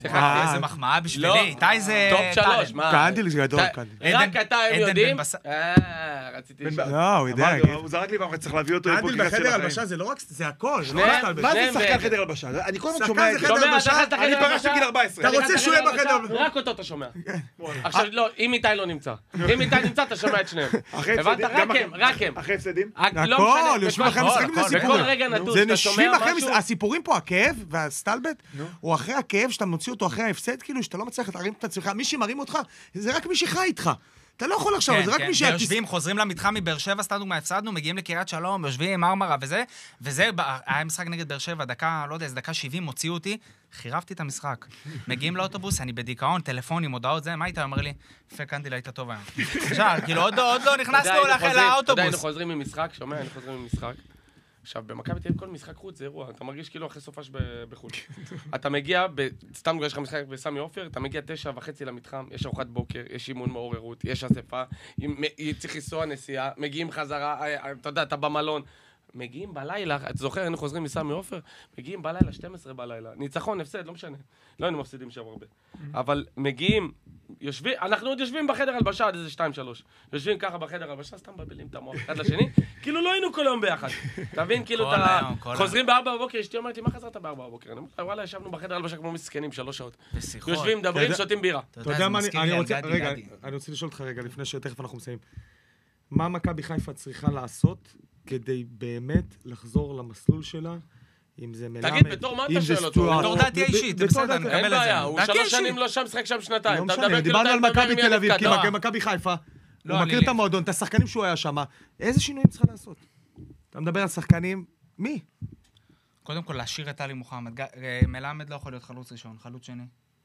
איזה מחמאה בשבילי, איתי זה... טופ 3, מה? קנדיל זה גדול, רק אתה הם יודעים? רציתי לשאול. לא, הוא יודע, הוא זרק לי פעם, צריך להביא אותו קנדיל לפודקאסט של בחדר החיים. הלבשה זה לא רק, זה הכל. מה זה שחקן חדר הלבשה? אני כל הזמן שומע... שחקן זה חדר הלבשה, אני פרש בגיל 14. אתה רוצה שהוא יהיה בחדר? רק אותו אתה שומע. עכשיו, לא, אם איתי לא נמצא. אם איתי נמצא, אתה שומע את שניהם. הבנת? רק הם. אחרי הפסדים? הכל, יושבים אחרי המשחקים זה סיפור. בכל רגע נתון, זה שאתה שומע נושבים אחרי משהו... הסיפורים פה, הכאב והסטלבט, הוא אחרי הכאב שאתה מוציא אותו אחרי ההפסד, כאילו שאתה לא מצליח להרים את עצמך, מי שמרים אותך, זה רק מי שחי איתך. אתה לא יכול עכשיו, זה רק מי יושבים, חוזרים למתחם מבאר שבע, סתם דוגמה, הפסדנו, מגיעים לקריית שלום, יושבים עם מרמרה וזה, היה משחק נגד באר שבע, דקה, לא יודע, איזה דקה 70, הוציאו אותי, חירבתי את המשחק. מגיעים לאוטובוס, אני בדיכאון, טלפונים, הודעות, זה, מה איתה? אומר לי, יפה, קנדיל, היית טוב היום. עכשיו, כאילו, עוד לא נכנסנו לאוטובוס. היינו חוזרים ממשחק, שומע, היינו חוזרים ממשחק. עכשיו, במכבי תל אביב כל משחק חוץ זה אירוע, אתה מרגיש כאילו אחרי סופש בחו"ל. אתה מגיע, סתם יש לך משחק בסמי עופר, אתה מגיע 9:30 למתחם, יש ארוחת בוקר, יש אימון מעוררות, יש אספה, צריך לנסוע נסיעה, מגיעים חזרה, אתה יודע, אתה במלון. מגיעים בלילה, אתה זוכר, היינו חוזרים מסמי עופר, מגיעים בלילה, 12 בלילה, ניצחון, הפסד, לא משנה. לא היינו מפסידים שם הרבה. אבל מגיעים, אנחנו עוד יושבים בחדר הלבשה עד איזה 2-3. יושבים ככה בחדר הלבשה, סתם מבלים את המוח אחד לשני, כאילו לא היינו כל היום ביחד. תבין, כאילו חוזרים ב4 בבוקר, אשתי אומרת לי, מה חזרת ב4 בבוקר? אני אומר, וואלה, ישבנו בחדר הלבשה כמו מסכנים 3 שעות. יושבים, מדברים, שותים בירה. אתה יודע מה, אני רוצה לשאול אותך רגע, לפני שתכף אנחנו מסיימים. מה מכבי חיפה צריכה לעשות כדי באמת לחזור למסלול שלה, אם זה מלמד, תגיד, בתור מה אתה שואל אותו? בתור דעתי האישית, זה בסדר, נקבל את זה. אין בעיה, הוא 3 שנים לא שם, שחק שם 2. לא משנה, דיברנו על מכבי תל אביב, כי מכבי חיפה, הוא מכיר את המועדון, את השחקנים שהוא היה שם, איזה שינויים צריכה לעשות? אתה מדבר על שחקנים, מי? קודם כל, להשאיר את עלי מוחמד. מלמד לא יכול להיות חלוץ ראשון, חלוץ שני.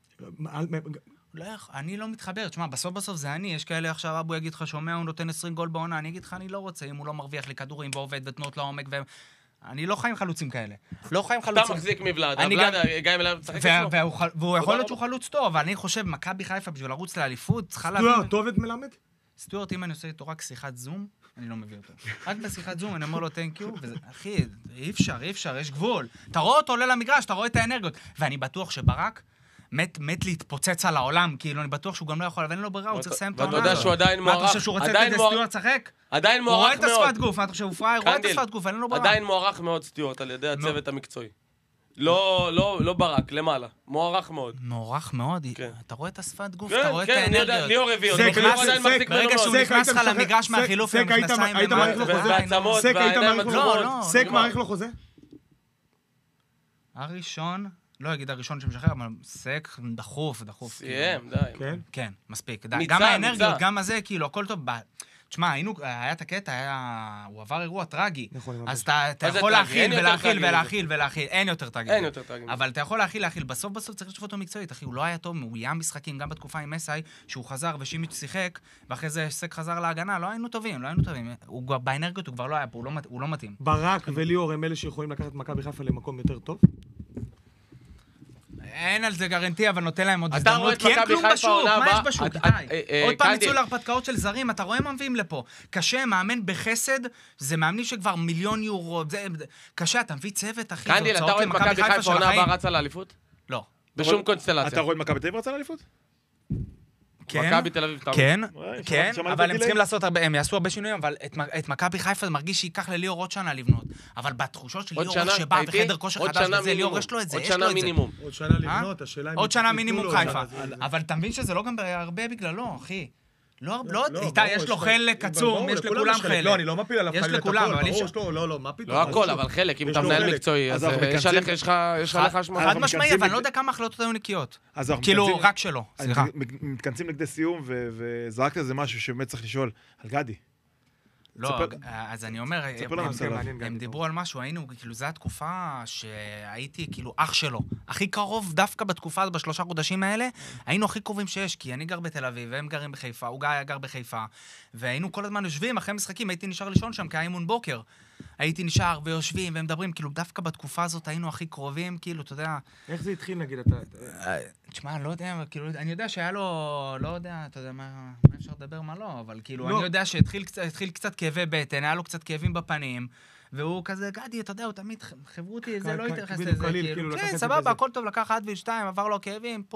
אני לא מתחבר, תשמע, בסוף זה אני, יש כאלה עכשיו, אבו יגיד לך, שומע, הוא נותן 20 גול בעונה, אני אגיד לך, אני לא רוצה, אם הוא לא מרוויח לי כדורים ועובד ותנות לעומק, אני לא חיים חלוצים כאלה. לא חיים חלוצים. אתה מחזיק מבלעד, הבלעד, גם אם אליו צחק אצלו. והוא יכול להיות שהוא חלוץ טוב, אבל אני חושב, מכבי חיפה בשביל לרוץ לאליפות, צריכה להבין... סטוארט, טוב את מלמד? סטוארט, אם אני עושה איתו רק שיחת זום, אני לא מביא אותו. רק בשיחת זום, אני אומר לו thank you, אחי, אי אפשר, יש גבול. אתה רואה אותו עולה למגרש, אתה רואה את האנרגיות. ואני בטוח שברק מת להתפוצץ על העולם, כאילו אני בטוח שהוא גם לא יכול, אבל אין לו ברירה, הוא צריך לסיים את העונה הזאת. ואתה יודע שהוא עדיין מוערך. מה אתה חושב שהוא רוצה לתת לסטוארט לשחק? עדיין הוא מוערך רואה את השפת גוף, מה אתה חושב, הוא פראייר, רואה את השפת גוף, אין לו ברירה. עדיין מוערך מאוד סטוארט על ידי הצוות המקצועי. לא ברק, למעלה. מוערך מאוד. מוערך מאוד? אתה רואה את השפת גוף, כן, אתה רואה את כן, אני יודע, האנרגיות. ליאור הביא אותו. ברגע שהוא נכנס לך למגרש מהחילוף, סק, היית מעריך לו חוזה? סק, היית מעריך לו חוזה? סק מעריך לו חוזה? הראשון, לא אגיד הראשון שמשחרר, אבל סק דחוף. סיים, די. כן, מספיק. גם האנרגיות, גם הזה, כאילו, הכל טוב. תשמע, היה את הקטע, הוא עבר אירוע טרגי, אז אתה יכול להכיל, אין יותר טרגי. אבל אתה יכול להכיל, בסוף צריך לשפוט אותו מקצועית, אחי, הוא לא היה טוב, הוא ים משחקים, גם בתקופה עם מסאי, שהוא חזר ושימיץ' שיחק, ואחרי זה סק חזר להגנה, לא היינו טובים. באנרגיות הוא כבר לא היה פה, הוא לא מתאים. ברק וליאור הם אלה שיכולים לקחת מכבי חיפה למקום יותר טוב? אין על זה גרנטי, אבל נותן להם עוד הזדמנות, כי אין כלום בשוק, מה יש בשוק? עוד פעם יצאו להרפתקאות של זרים, אתה רואה מה מביאים לפה. קשה, מאמן בחסד, זה מאמנים שכבר 1,000,000 יורו, קשה, אתה מביא צוות, אחי, קנדיל, אתה רואה את מכבי חיפה עונה הבאה רצה לאליפות? לא. בשום קונסטלציה. אתה רואה את מכבי תל אביב רצה לאליפות? מכבי תל אביב תמיד. כן, אבל הם צריכים לעשות הרבה, הם יעשו הרבה שינויים, אבל את מכבי חיפה מרגיש שייקח לליאור עוד שנה לבנות. אבל בתחושות של ליאור שבא בחדר כושר חדש וזה, ליאור יש לו את זה, עוד שנה מינימום. עוד שנה לבנות, השאלה אם... עוד שנה מינימום חיפה. אבל אתה מבין שזה לא גם הרבה בגללו, אחי. לא, איתי, יש לו חלק עצום, יש לכולם חלק. לא, אני לא מפיל עליו חלק. יש לכולם, אבל יש... לא, מה פתאום? לא הכל, אבל חלק, אם אתה מנהל מקצועי, אז יש עליך אשמה. חד משמעי, אבל אני לא יודע כמה החלטות היו נקיות. כאילו, רק שלו, סליחה. מתכנסים לכדי סיום, וזרקת לזה משהו שבאמת צריך לשאול, על גדי. לא, אז אני אומר, הם דיברו על משהו, היינו, כאילו, זו התקופה שהייתי, כאילו, אח שלו. הכי קרוב דווקא בתקופה הזאת, ב3 חודשים האלה, היינו הכי קרובים שיש, כי אני גר בתל אביב, והם גרים בחיפה, הוא גר בחיפה, והיינו כל הזמן יושבים, אחרי משחקים, הייתי נשאר לישון שם, כי היה אימון בוקר. הייתי נשאר ויושבים ומדברים, כאילו, דווקא בתקופה הזאת היינו הכי קרובים, כאילו, אתה יודע... איך זה התחיל, נגיד, אתה... תשמע, לא יודע, כאילו, אני יודע שהיה לו, לא יודע, אתה יודע, מה אפשר לדבר, מה לא, אבל כאילו, אני יודע שהתחיל קצת כאבי בטן, היה לו קצת כאבים בפנים, והוא כזה, גדי, אתה יודע, הוא תמיד חברותי, זה לא התייחס לזה, כאילו, כן, סבבה, הכל טוב, לקח עד ו2, עבר לו כאבים,